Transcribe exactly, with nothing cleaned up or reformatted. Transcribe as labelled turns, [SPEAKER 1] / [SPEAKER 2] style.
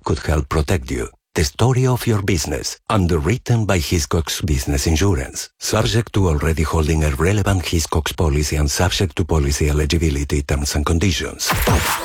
[SPEAKER 1] could help protect you. The story of your business, underwritten by Hiscox Business Insurance. Subject to already holding a relevant Hiscox policy and subject to policy eligibility terms and conditions.